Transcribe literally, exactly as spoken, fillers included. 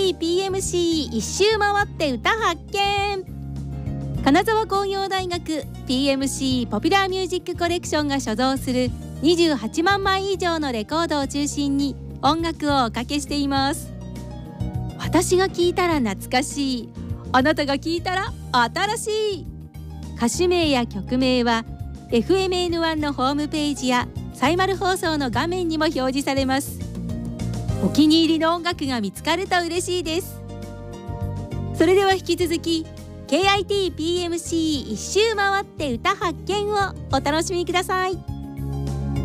ーピーエムシー 一周回って歌発見。金沢工業大学 ピーエムシー ポピュラーミュージックコレクションが所蔵するにじゅうはちまんまい以上のレコードを中心に音楽をおかけしています。私が聴いたら懐かしい、あなたが聴いたら新しい。歌手名や曲名は エフエムエヌワン のホームページやサイマル放送の画面にも表示されます。お気に入りの音楽が見つかると嬉しいです。それでは引き続き ケーアイティーピーエムシー 一周回って歌発見をお楽しみください。